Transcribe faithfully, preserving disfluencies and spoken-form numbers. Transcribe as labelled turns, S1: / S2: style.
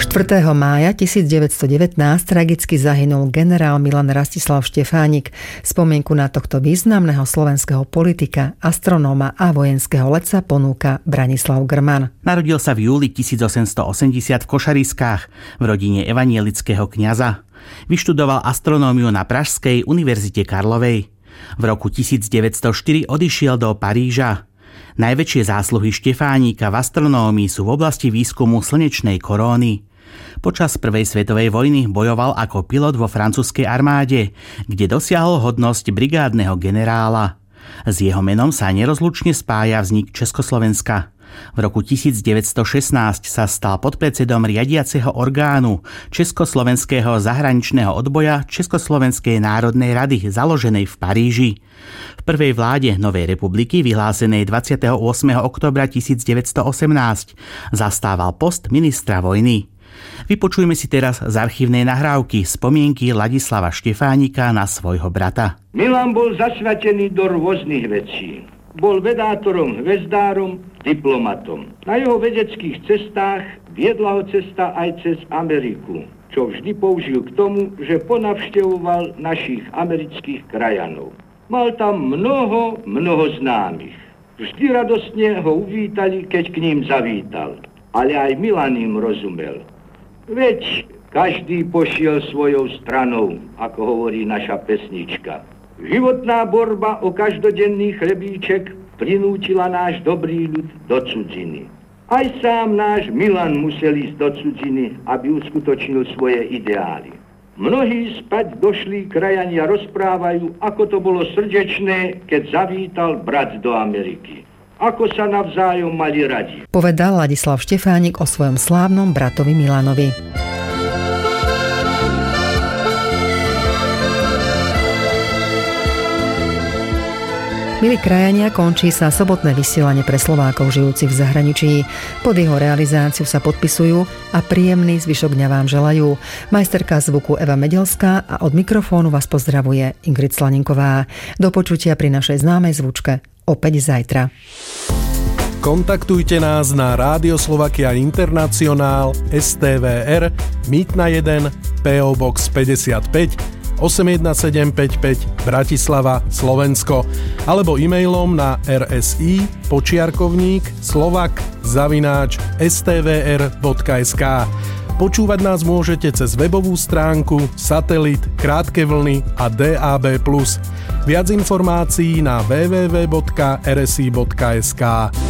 S1: štvrtého mája tisícdeväťstodevätnásť tragicky zahynul generál Milan Rastislav Štefánik. Spomienku na tohto významného slovenského politika, astronóma a vojenského letca ponúka Branislav Grman.
S2: Narodil sa v júli tisícosemstoosemdesiat v Košariskách v rodine evanielického kňaza. Vyštudoval astronómiu na Pražskej univerzite Karlovej. V roku tisícdeväťstoštyri odišiel do Paríža. Najväčšie zásluhy Štefánika v astronómii sú v oblasti výskumu slnečnej koróny. Počas prvej svetovej vojny bojoval ako pilot vo francúzskej armáde, kde dosiahol hodnosť brigádneho generála. S jeho menom sa nerozlučne spája vznik Československa. V roku tisícdeväťstošestnásť sa stal podpredsedom riadiaceho orgánu Československého zahraničného odboja Československej národnej rady založenej v Paríži. V prvej vláde Novej republiky vyhlásenej dvadsiateho ôsmeho októbra tisícdeväťstoosemnásť zastával post ministra vojny. Vypočujme si teraz z archívnej nahrávky spomienky Ladislava Štefánika na svojho brata.
S3: Milan bol zasvetený do rôznych vecí. Bol vedátorom, hvezdárom, diplomatom. Na jeho vedeckých cestách viedla ho cesta aj cez Ameriku, čo vždy použil k tomu, že ponavštevoval našich amerických krajanov. Mal tam mnoho, mnoho známych. Vždy radostne ho uvítali, keď k ním zavítal. Ale aj Milan im rozumel. Veď každý pošiel svojou stranou, ako hovorí naša pesnička. Životná borba o každodenný chlebíček prinútila náš dobrý ľud do cudziny. Aj sám náš Milan musel ísť do cudziny, aby uskutočnil svoje ideály. Mnohí späť došli krajania rozprávajú, ako to bolo srdečné, keď zavítal brat do Ameriky. Ako sa navzájom mali radi.
S1: Povedal Ladislav Štefánik o svojom slávnom bratovi Milanovi. Milí krajania, končí sa sobotné vysielanie pre Slovákov žijúcich v zahraničí. Pod jeho realizáciu sa podpisujú a príjemný zvyšok dňa vám želajú majsterka zvuku Eva Medelská a od mikrofónu vás pozdravuje Ingrid Slaninková. Do počutia pri našej známej zvučke opäť zajtra.
S4: Kontaktujte nás na Rádio Slovakia Internacionál es té vé er Mýtna jeden pé ó Box päťdesiatpäť osem jedna sedem päť päť Bratislava, Slovensko alebo e-mailom na rsi počiarkovník slovak zavináč es té vé er bodka es ká. Počúvať nás môžete cez webovú stránku, satelit, krátke vlny a dé á bé plus. Viac informácií na w w w bodka r s i bodka es ká.